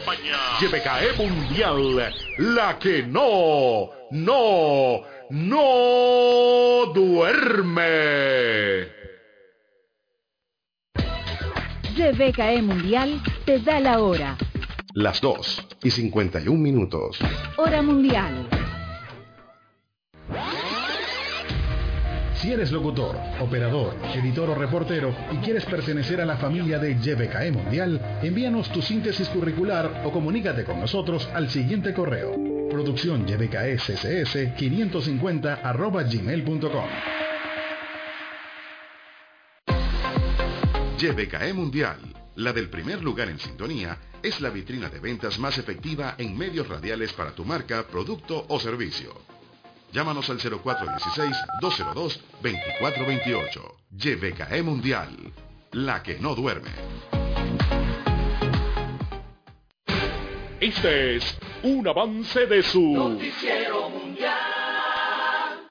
campaña. YBKE Mundial, la que no duerme. YBKE Mundial te da la hora. Las 2:51. Hora mundial. Si eres locutor, operador, editor o reportero y quieres pertenecer a la familia de YBKE Mundial, envíanos tu síntesis curricular o comunícate con nosotros al siguiente correo: producciónybksss550@gmail.com. YBKE Mundial, la del primer lugar en sintonía, es la vitrina de ventas más efectiva en medios radiales para tu marca, producto o servicio. Llámanos al 0416-202-2428. YBKE Mundial, la que no duerme. Este es un avance de su Noticiero Mundial.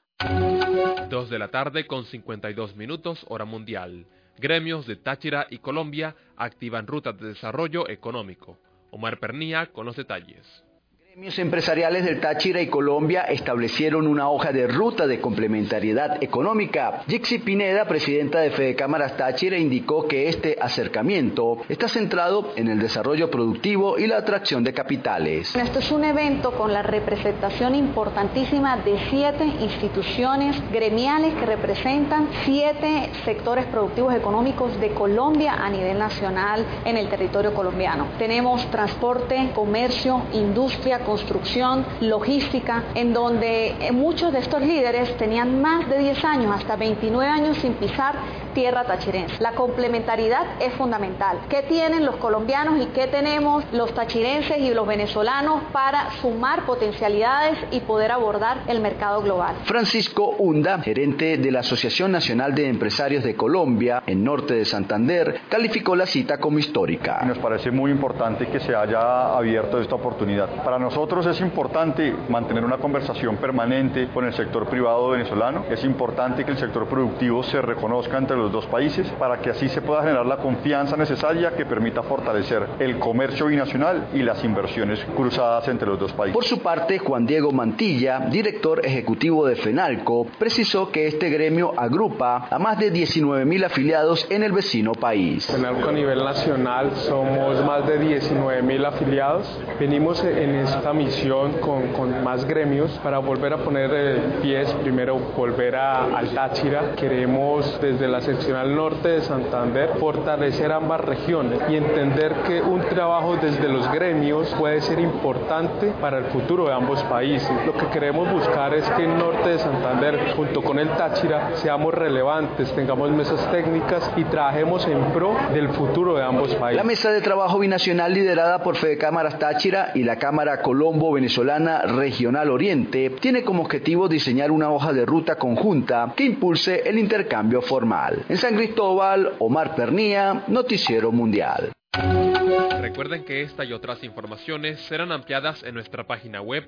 2:52 hora mundial. Gremios de Táchira y Colombia activan rutas de desarrollo económico. Omar Pernía con los detalles. Gremios empresariales del Táchira y Colombia establecieron una hoja de ruta de complementariedad económica. Jixi Pineda, presidenta de Fedecámaras Táchira, indicó que este acercamiento está centrado en el desarrollo productivo y la atracción de capitales. Esto es un evento con la representación importantísima de 7 instituciones gremiales que representan 7 sectores productivos económicos de Colombia a nivel nacional en el territorio colombiano. Tenemos transporte, comercio, industria, construcción, logística, en donde muchos de estos líderes tenían más de 10 años, hasta 29 años sin pisar tierra tachirense. La complementariedad es fundamental. ¿Qué tienen los colombianos y qué tenemos los tachirenses y los venezolanos para sumar potencialidades y poder abordar el mercado global? Francisco Hunda, gerente de la Asociación Nacional de Empresarios de Colombia, en Norte de Santander, calificó la cita como histórica. Nos parece muy importante que se haya abierto esta oportunidad. Para nosotros es importante mantener una conversación permanente con el sector privado venezolano. Es importante que el sector productivo se reconozca entre los dos países para que así se pueda generar la confianza necesaria que permita fortalecer el comercio binacional y las inversiones cruzadas entre los dos países. Por su parte, Juan Diego Mantilla, director ejecutivo de FENALCO, precisó que este gremio agrupa a más de 19.000 afiliados en el vecino país. FENALCO a nivel nacional somos más de 19.000 afiliados. Venimos en esta misión con más gremios para volver a poner pies, primero volver al Táchira. Queremos desde la seccional norte de Santander fortalecer ambas regiones y entender que un trabajo desde los gremios puede ser importante para el futuro de ambos países. Lo que queremos buscar es que el norte de Santander junto con el Táchira seamos relevantes, tengamos mesas técnicas y trabajemos en pro del futuro de ambos países. La mesa de trabajo binacional liderada por Fedecámaras Táchira y la Cámara Colombo-Venezolana Regional Oriente tiene como objetivo diseñar una hoja de ruta conjunta que impulse el intercambio formal. En San Cristóbal, Omar Pernía, Noticiero Mundial. Recuerden que esta y otras informaciones serán ampliadas en nuestra página web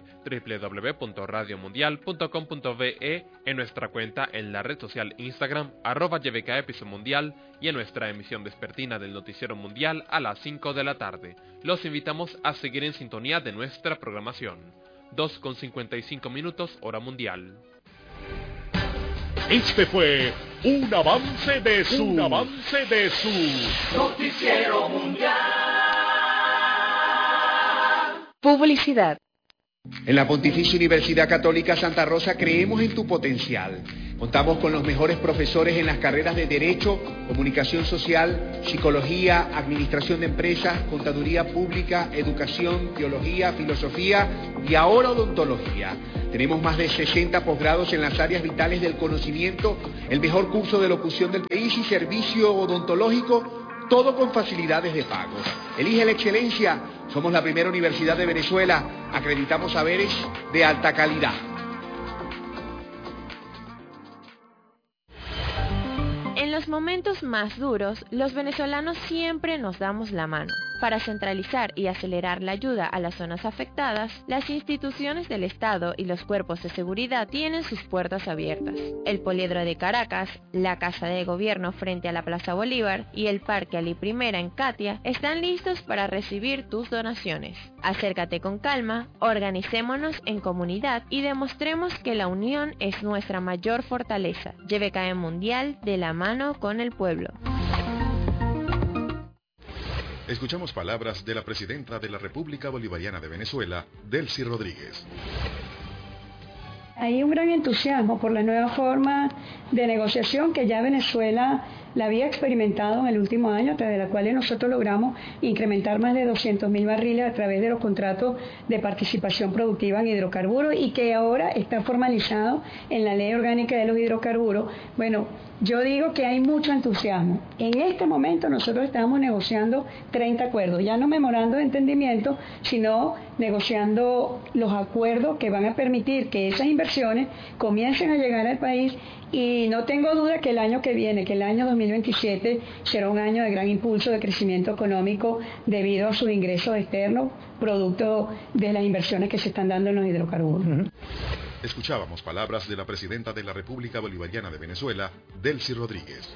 www.radiomundial.com.be, en nuestra cuenta en la red social Instagram @YBKE_Mundial y en nuestra emisión vespertina del Noticiero Mundial a las 5 de la tarde. Los invitamos a seguir en sintonía de nuestra programación. 2:55 hora mundial. Este fue un avance de su Noticiero Mundial. Publicidad. En la Pontificia Universidad Católica Santa Rosa creemos en tu potencial. Contamos con los mejores profesores en las carreras de Derecho, Comunicación Social, Psicología, Administración de Empresas, Contaduría Pública, Educación, Teología, Filosofía y ahora Odontología. Tenemos más de 60 posgrados en las áreas vitales del conocimiento, el mejor curso de locución del país y servicio odontológico, todo con facilidades de pago. Elige la excelencia. Somos la primera universidad de Venezuela. Acreditamos saberes de alta calidad. En los momentos más duros, los venezolanos siempre nos damos la mano. Para centralizar y acelerar la ayuda a las zonas afectadas, las instituciones del Estado y los cuerpos de seguridad tienen sus puertas abiertas. El Poliedro de Caracas, la Casa de Gobierno frente a la Plaza Bolívar y el Parque Ali Primera en Catia están listos para recibir tus donaciones. Acércate con calma, organicémonos en comunidad y demostremos que la unión es nuestra mayor fortaleza. JBKE Mundial, de la mano con el pueblo. Escuchamos palabras de la presidenta de la República Bolivariana de Venezuela, Delcy Rodríguez. Hay un gran entusiasmo por la nueva forma de negociación que ya Venezuela la había experimentado en el último año, a través de la cual nosotros logramos incrementar más de 200.000 barriles a través de los contratos de participación productiva en hidrocarburos y que ahora está formalizado en la Ley Orgánica de los Hidrocarburos. Bueno, yo digo que hay mucho entusiasmo. En este momento nosotros estamos negociando 30 acuerdos, ya no memorando de entendimiento, sino negociando los acuerdos que van a permitir que esas inversiones comiencen a llegar al país, y no tengo duda que el año que viene, que el año 2027, será un año de gran impulso de crecimiento económico debido a sus ingresos externos, producto de las inversiones que se están dando en los hidrocarburos. Escuchábamos palabras de la presidenta de la República Bolivariana de Venezuela, Delcy Rodríguez.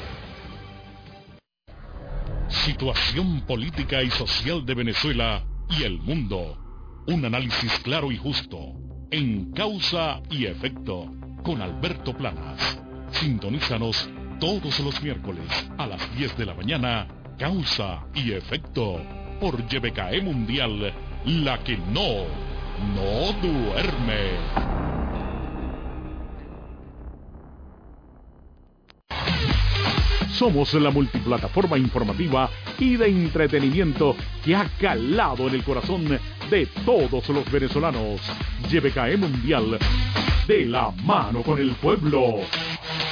Situación política y social de Venezuela y el mundo. Un análisis claro y justo, en Causa y Efecto, con Alberto Planas. Sintonízanos todos los miércoles a las 10 de la mañana, Causa y Efecto, por JBKE Mundial, la que no duerme. Somos la multiplataforma informativa y de entretenimiento que ha calado en el corazón de todos los venezolanos. JBKE Mundial, de la mano con el pueblo.